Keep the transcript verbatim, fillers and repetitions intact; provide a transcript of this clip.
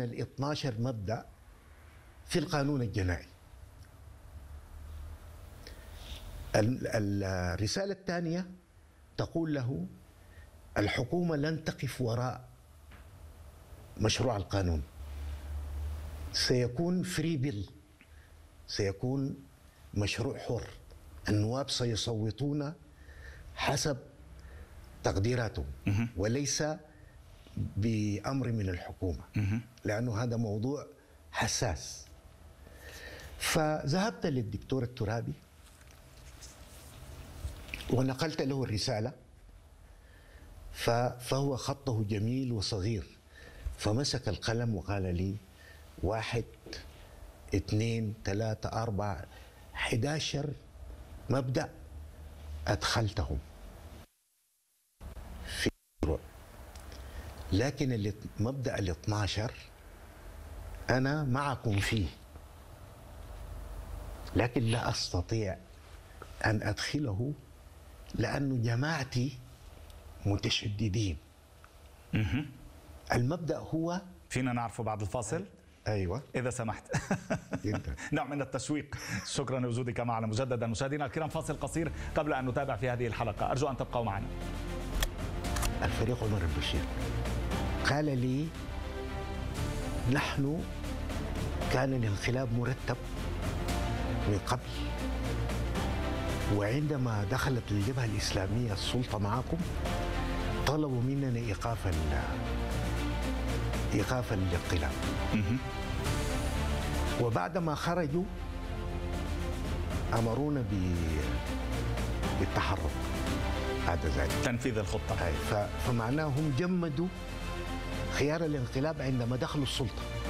ال اثني عشر مبدأ في القانون الجنائي. الرسالة الثانية تقول له الحكومة لن تقف وراء مشروع القانون، سيكون فري بيل، سيكون مشروع حر، النواب سيصوتون حسب تقديراتهم وليس بأمر من الحكومة، لأنه هذا موضوع حساس. فذهبت للدكتور الترابي ونقلت له الرسالة، فهو خطه جميل وصغير، فمسك القلم وقال لي واحد اثنين ثلاثة أربعة أحد عشر مبدأ أدخلتهم في المشروع، لكن المبدأ ال اثني عشر أنا معكم فيه، لكن لا أستطيع أن أدخله لأن جماعتي متشددين. المبدأ هو، فينا نعرفه بعد الفاصل؟ أيوة إذا سمحت. جدا. نوع من التشويق. شكرا لوجودك معنا مجددا. مشاهدينا الكرام، فاصل قصير قبل أن نتابع في هذه الحلقة، أرجو أن تبقوا معنا. الفريق عمر البشير قال لي نحن كان الانقلاب مرتب من قبل، وعندما دخلت الجبهة الإسلامية السلطة معكم طلبوا مننا إيقاف إيقاف الانقلاب، وبعدما خرجوا أمرونا بالتحرك بعد ذلك، تنفيذ الخطة. فمعناه هم جمدوا خيار الانقلاب عندما دخلوا السلطة.